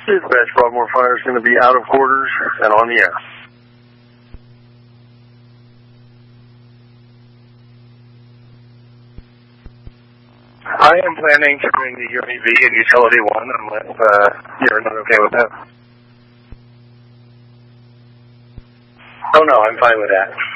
Dispatch Broadmoor Fire is going to be out of quarters and on the air. I am planning to bring the UAV in Utility 1 unless you're not okay with that. Oh, no, I'm fine with that.